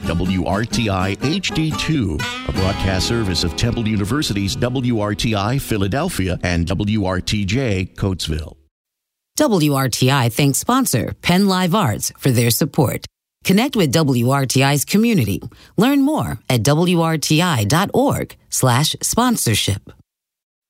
WRTI HD2, a broadcast service of Temple University's WRTI Philadelphia and WRTJ Coatesville. WRTI thanks sponsor Penn Live Arts for their support. Connect with WRTI's community. Learn more at WRTI.org/sponsorship.